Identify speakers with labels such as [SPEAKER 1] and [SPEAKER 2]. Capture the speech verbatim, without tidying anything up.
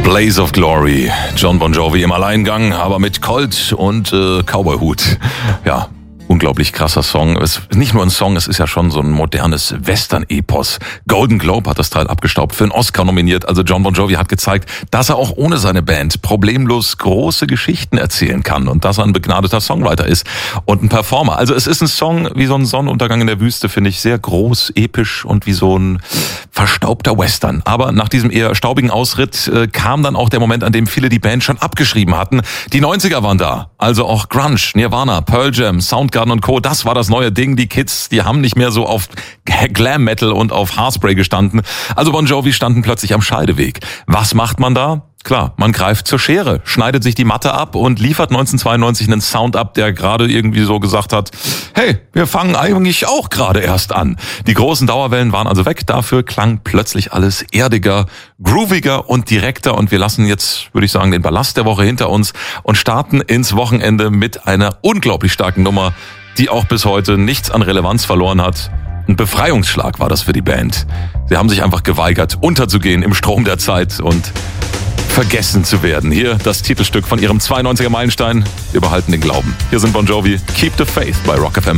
[SPEAKER 1] Blaze of Glory, Jon Bon Jovi im Alleingang, aber mit Colt und äh, Cowboyhut. Ja, unglaublich krasser Song. Es ist nicht nur ein Song, es ist ja schon so ein modernes Western-Epos. Golden Globe hat das Teil abgestaubt, für einen Oscar nominiert. Also Jon Bon Jovi hat gezeigt, dass er auch ohne seine Band problemlos große Geschichten erzählen kann und dass er ein begnadeter Songwriter ist und ein Performer. Also es ist ein Song wie so ein Sonnenuntergang in der Wüste, finde ich, sehr groß, episch und wie so ein verstaubter Western. Aber nach diesem eher staubigen Ausritt äh, kam dann auch der Moment, an dem viele die Band schon abgeschrieben hatten. Die neunziger waren da, also auch Grunge, Nirvana, Pearl Jam, Soundgarden und Co. Das war das neue Ding. Die Kids, die haben nicht mehr so auf Glam Metal und auf Haarspray gestanden. Also Bon Jovi standen plötzlich am Scheideweg. Was macht man da? Klar, man greift zur Schere, schneidet sich die Matte ab und liefert neunzehnhundertzweiundneunzig einen Sound ab, der gerade irgendwie so gesagt hat, hey, wir fangen eigentlich auch gerade erst an. Die großen Dauerwellen waren also weg, dafür klang plötzlich alles erdiger, grooviger und direkter und wir lassen jetzt, würde ich sagen, den Ballast der Woche hinter uns und starten ins Wochenende mit einer unglaublich starken Nummer, die auch bis heute nichts an Relevanz verloren hat. Ein Befreiungsschlag war das für die Band. Sie haben sich einfach geweigert, unterzugehen im Strom der Zeit und vergessen zu werden. Hier das Titelstück von ihrem zweiundneunziger Meilenstein. Wir behalten den Glauben. Hier sind Bon Jovi, Keep the Faith bei Rock F M.